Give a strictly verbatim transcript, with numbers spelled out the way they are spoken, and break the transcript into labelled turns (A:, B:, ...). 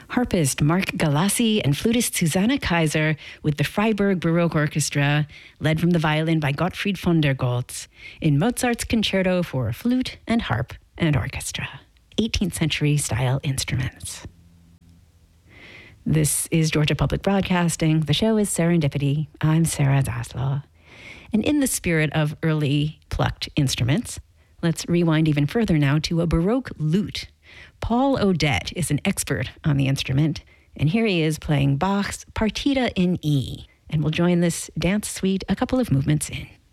A: Harpist Mark Galassi and flutist Susanna Kaiser with the Freiburg Baroque Orchestra, led from the violin by Gottfried von der Goltz, in Mozart's concerto for flute and harp and orchestra. eighteenth century style instruments. This is Georgia Public Broadcasting. The show is Serendipity. I'm Sarah Zaslow. And in the spirit of early plucked instruments, let's rewind even further now to a Baroque lute. Paul Odette is an expert on the instrument, and here he is playing Bach's Partita in E, and we'll join this dance suite a couple of movements in.